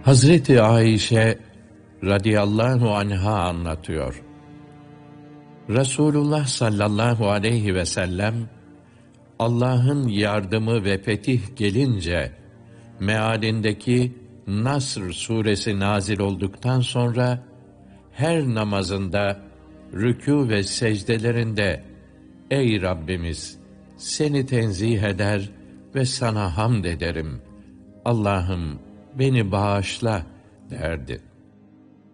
Hazreti Ayşe radıyallahu anha anlatıyor. Resulullah sallallahu aleyhi ve sellem, Allah'ın yardımı ve fetih gelince, mealindeki Nasr suresi nazil olduktan sonra, her namazında, rükû ve secdelerinde, ey Rabbimiz, seni tenzih eder ve sana hamd ederim. Allah'ım beni bağışla derdi.